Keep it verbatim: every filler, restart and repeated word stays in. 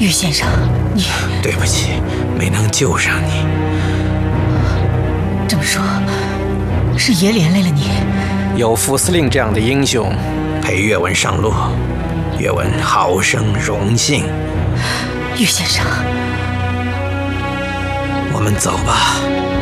岳先生，你对不起，没能救上你。 这么说，是爷连累了你？ 有副司令这样的英雄，陪岳文上路，岳文好生荣幸。 岳先生， 我们走吧。